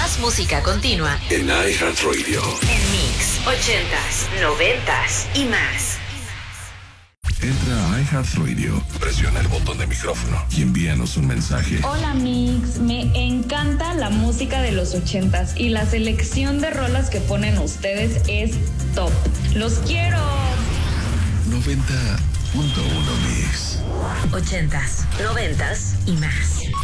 Más música continua en iHeartRadio. En Mix 80s, 90s y más. Entra a iHeartRadio, presiona el botón de micrófono y envíanos un mensaje. Hola Mix, me encanta la música de los 80s y la selección de rolas que ponen ustedes es top. ¡Los quiero! 90.1 Mix. 80s, 90s y más.